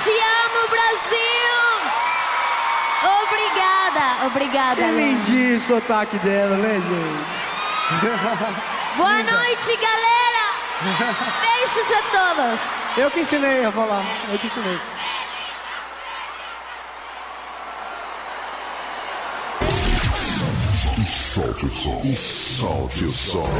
Te amo, Brasil! Obrigada, Que Léo. lindinho o sotaque dela, né, gente? Boa noite, galera! Beijos a todos! Eu que ensinei a falar, eu que ensinei. E solte o som.